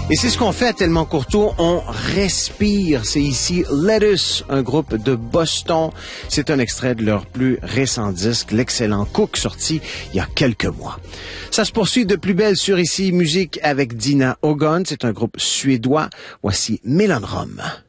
Et c'est ce qu'on fait à Tellement Courtois, on respire. C'est ici Lettuce, un groupe de Boston. C'est un extrait de leur plus récent disque, l'excellent Cook, sorti il y a quelques mois. Ça se poursuit de plus belle sur Ici Musique avec Dina Ogon. C'est un groupe suédois. Voici Melonrum.